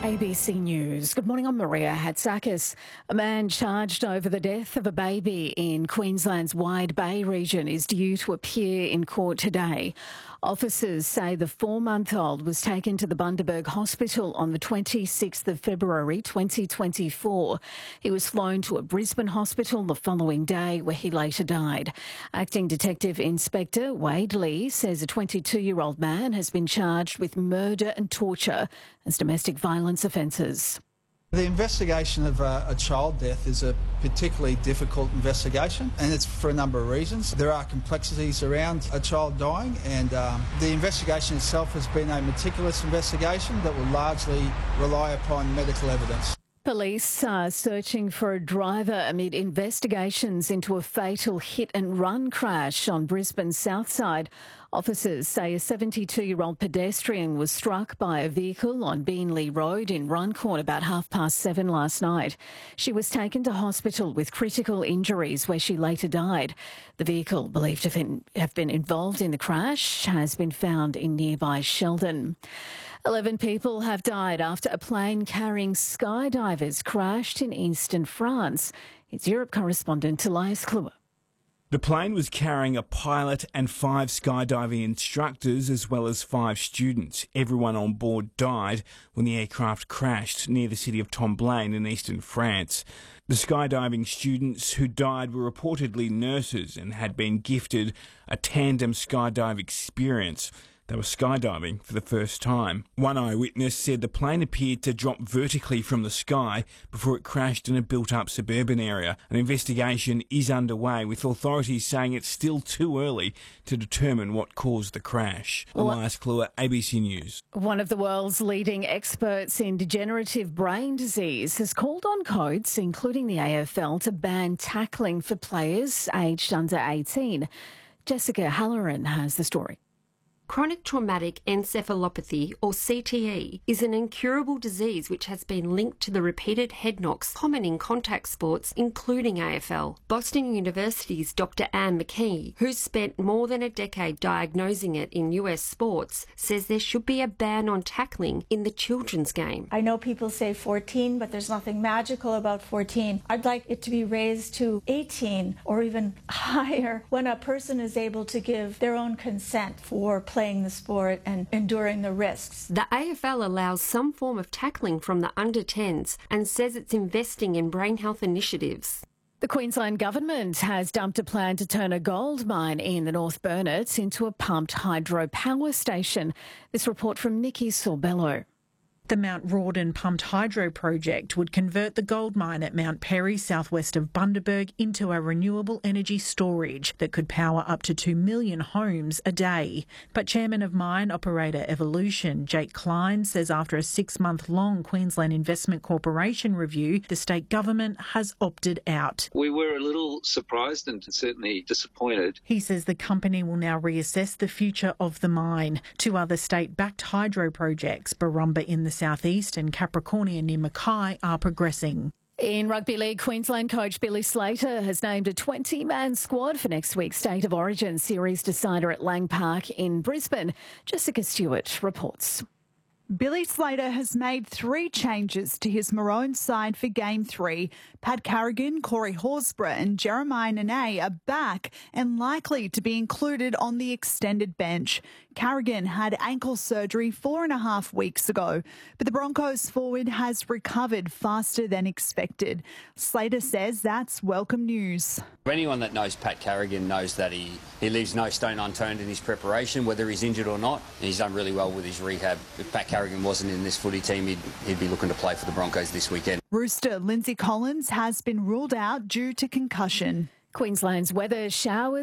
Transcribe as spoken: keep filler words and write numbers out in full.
A B C News. Good morning, I'm Maria Hatzakis. A man charged over the death of a baby in Queensland's Wide Bay region is due to appear in court today. Officers say the four-month-old was taken to the Bundaberg Hospital on the twenty-sixth of February twenty twenty-four. He was flown to a Brisbane hospital the following day, where he later died. Acting Detective Inspector Wade Lee says a twenty-two-year-old man has been charged with murder and torture as domestic violence offences. The investigation of a, a child death is a particularly difficult investigation, and it's for a number of reasons. There are complexities around a child dying, and um, the investigation itself has been a meticulous investigation that will largely rely upon medical evidence. Police are searching for a driver amid investigations into a fatal hit-and-run crash on Brisbane's south side. Officers say a seventy-two-year-old pedestrian was struck by a vehicle on Beanley Road in Runcorn about half past seven last night. She was taken to hospital with critical injuries, where she later died. The vehicle, believed to have been, have been involved in the crash, has been found in nearby Sheldon. Eleven people have died after a plane carrying skydivers crashed in eastern France. It's Europe correspondent Elias Kluwer. The plane was carrying a pilot and five skydiving instructors as well as five students. Everyone on board died when the aircraft crashed near the city of Tomblain in eastern France. The skydiving students who died were reportedly nurses and had been gifted a tandem skydive experience. They were skydiving for the first time. One eyewitness said the plane appeared to drop vertically from the sky before it crashed in a built-up suburban area. An investigation is underway, with authorities saying it's still too early to determine what caused the crash. Well, Elias Kluwer, A B C News. One of the world's leading experts in degenerative brain disease has called on codes, including the A F L, to ban tackling for players aged under eighteen. Jessica Halloran has the story. Chronic traumatic encephalopathy, or C T E, is an incurable disease which has been linked to the repeated head knocks common in contact sports, including A F L. Boston University's Doctor Anne McKee, who's spent more than a decade diagnosing it in U S sports, says there should be a ban on tackling in the children's game. I know people say fourteen, but there's nothing magical about fourteen. I'd like it to be raised to eighteen or even higher, when a person is able to give their own consent for playing playing the sport and enduring the risks. The A F L allows some form of tackling from the under tens and says it's investing in brain health initiatives. The Queensland Government has dumped a plan to turn a gold mine in the North Burnett into a pumped hydro power station. This report from Nikki Sorbello. The Mount Rawdon Pumped Hydro Project would convert the gold mine at Mount Perry, southwest of Bundaberg, into a renewable energy storage that could power up to two million homes a day. But Chairman of Mine Operator Evolution, Jake Klein, says after a six-month-long Queensland Investment Corporation review, the state government has opted out. We were a little surprised and certainly disappointed. He says the company will now reassess the future of the mine. Two other state-backed hydro projects, Barumba in the southeast and Capricornia near Mackay, are progressing. In Rugby League, Queensland coach Billy Slater has named a twenty-man squad for next week's State of Origin series decider at Lang Park in Brisbane. Jessica Stewart reports. Billy Slater has made three changes to his Maroon side for Game three. Pat Carrigan, Corey Horsburgh and Jeremiah Nene are back and likely to be included on the extended bench. Carrigan had ankle surgery four and a half weeks ago, but the Broncos forward has recovered faster than expected. Slater says that's welcome news. Anyone that knows Pat Carrigan knows that he, he leaves no stone unturned in his preparation, whether he's injured or not. He's done really well with his rehab. If Pat Carrigan wasn't in this footy team, he'd, he'd be looking to play for the Broncos this weekend. Rooster Lindsay Collins has been ruled out due to concussion. Queensland's weather showers